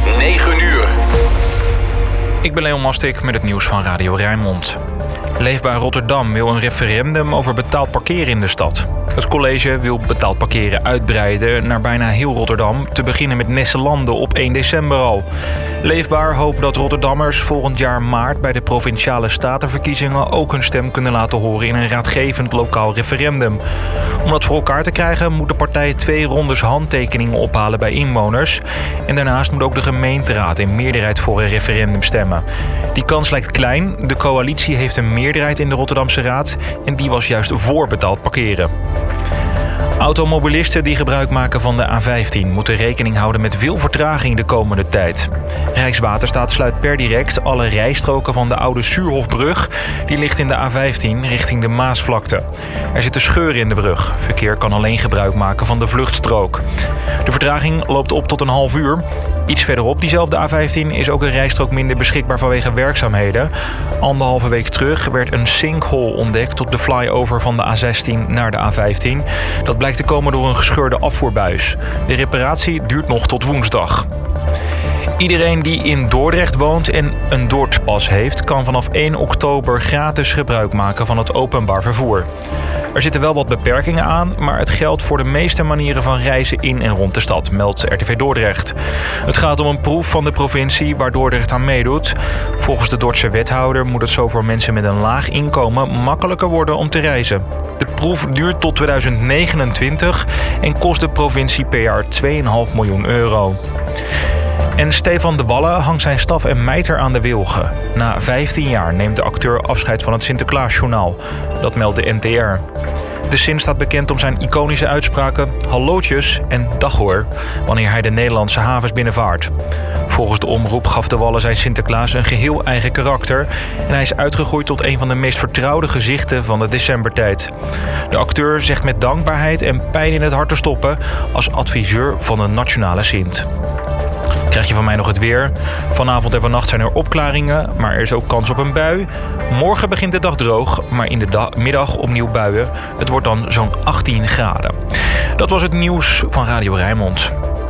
9 uur. Ik ben Leon Mastik met het nieuws van Radio Rijnmond. Leefbaar Rotterdam wil een referendum over betaald parkeren in de stad. Het college wil betaald parkeren uitbreiden naar bijna heel Rotterdam, te beginnen met Nesselande op 1 december al. Leefbaar hoopt dat Rotterdammers volgend jaar maart bij de Provinciale Statenverkiezingen ook hun stem kunnen laten horen in een raadgevend lokaal referendum. Om dat voor elkaar te krijgen moet de partij 2 rondes handtekeningen ophalen bij inwoners. En daarnaast moet ook de gemeenteraad in meerderheid voor een referendum stemmen. Die kans lijkt klein. De coalitie heeft een meerderheid in de Rotterdamse Raad en die was juist voor betaald parkeren. Automobilisten die gebruik maken van de A15 moeten rekening houden met veel vertraging de komende tijd. Rijkswaterstaat sluit per direct alle rijstroken van de oude Suurhofbrug. Die ligt in de A15 richting de Maasvlakte. Er zitten scheuren in de brug. Verkeer kan alleen gebruik maken van de vluchtstrook. De vertraging loopt op tot een half uur. Iets verderop diezelfde A15 is ook een rijstrook minder beschikbaar vanwege werkzaamheden. 1,5 week terug werd een sinkhole ontdekt op de flyover van de A16 naar de A15. Dat blijkt te komen door een gescheurde afvoerbuis. De reparatie duurt nog tot woensdag. Iedereen die in Dordrecht woont en een Dordtpas heeft, kan vanaf 1 oktober gratis gebruik maken van het openbaar vervoer. Er zitten wel wat beperkingen aan, maar het geldt voor de meeste manieren van reizen in en rond de stad, meldt RTV Dordrecht. Het gaat om een proef van de provincie waar Dordrecht aan meedoet. Volgens de Dordtse wethouder moet het zo voor mensen met een laag inkomen makkelijker worden om te reizen. De proef duurt tot 2029 en kost de provincie per jaar 2,5 miljoen euro. En Stefan de Wallen hangt zijn staf en mijter aan de wilgen. Na 15 jaar neemt de acteur afscheid van het Sinterklaasjournaal. Dat meldt de NTR. De Sint staat bekend om zijn iconische uitspraken hallootjes en dag hoor, wanneer hij de Nederlandse havens binnenvaart. Volgens de omroep gaf de Wallen zijn Sinterklaas een geheel eigen karakter en hij is uitgegroeid tot een van de meest vertrouwde gezichten van de decembertijd. De acteur zegt met dankbaarheid en pijn in het hart te stoppen als adviseur van de Nationale Sint. Krijg je van mij nog het weer. Vanavond en vannacht zijn er opklaringen, maar er is ook kans op een bui. Morgen begint de dag droog, maar in de middag opnieuw buien. Het wordt dan zo'n 18 graden. Dat was het nieuws van Radio Rijnmond.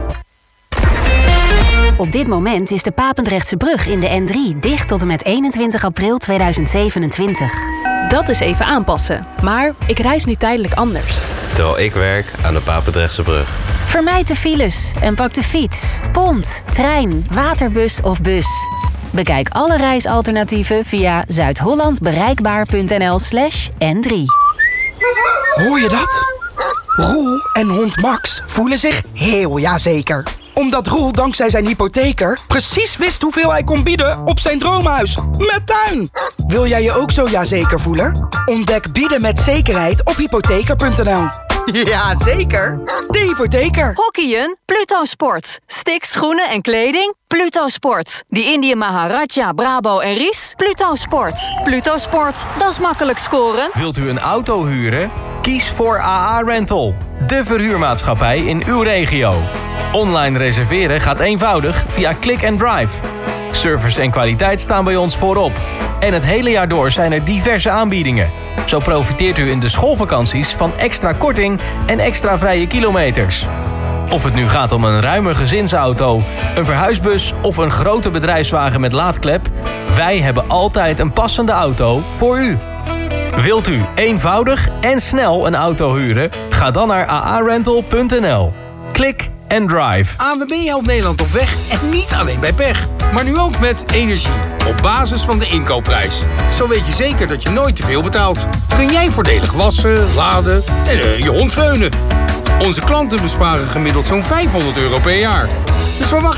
Op dit moment is de Papendrechtse brug in de N3 dicht tot en met 21 april 2027. Dat is even aanpassen, maar ik reis nu tijdelijk anders. Terwijl ik werk aan de Papendrechtse brug. Vermijd de files en pak de fiets, pont, trein, waterbus of bus. Bekijk alle reisalternatieven via zuidhollandbereikbaar.nl/N3. Hoor je dat? Roel en hond Max voelen zich heel jazeker. Omdat Roel dankzij zijn hypotheker precies wist hoeveel hij kon bieden op zijn droomhuis. Met tuin! Wil jij je ook zo jazeker voelen? Ontdek bieden met zekerheid op hypotheker.nl. Ja, zeker. De hypotheker. Hockeyen? Pluto Sport. Sticks, schoenen en kleding? Pluto Sport. Die Indië Maharaja, Brabo en Ries? Pluto Sport. Pluto Sport, dat is makkelijk scoren. Wilt u een auto huren? Kies voor AA Rental. De verhuurmaatschappij in uw regio. Online reserveren gaat eenvoudig via Click and Drive. Service en kwaliteit staan bij ons voorop. En het hele jaar door zijn er diverse aanbiedingen. Zo profiteert u in de schoolvakanties van extra korting en extra vrije kilometers. Of het nu gaat om een ruime gezinsauto, een verhuisbus of een grote bedrijfswagen met laadklep, wij hebben altijd een passende auto voor u. Wilt u eenvoudig en snel een auto huren? Ga dan naar aarental.nl. Klik en drive. ANWB helpt Nederland op weg en niet alleen bij pech. Maar nu ook met energie. Op basis van de inkoopprijs. Zo weet je zeker dat je nooit te veel betaalt. Kun jij voordelig wassen, laden en je hond veunen. Onze klanten besparen gemiddeld zo'n €500 per jaar. Dus waar wacht